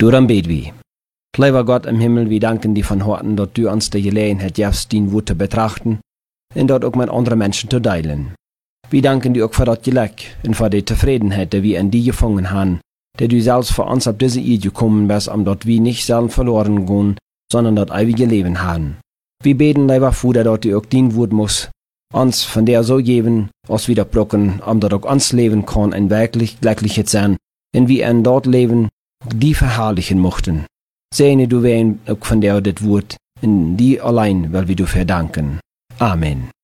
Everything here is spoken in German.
Daarom bid wie. Lieber Gott im Himmel, wir danken dir von Herzen, dass du uns die Gelegenheit gibst, dein Wort zu betrachten und dort auch mit anderen Menschen zu teilen. Wir danken dir auch für das Glück und für die Zufriedenheit, die wir in dir gefunden haben, der du selbst für uns auf diese Erde gekommen bist, dass wir nicht selbst verloren gehen, sondern das ewige Leben haben. Wir beten, lieber Vater, dass du auch dein Wort muss uns von der so geben, als wir das brauchen, dass auch uns Leben kann ein wirklich glückliches sein, und wir in dort Leben die verherrlichen möchten. Segne du wen auch von der das Wort, in die allein, weil wir dafür danken. Amen.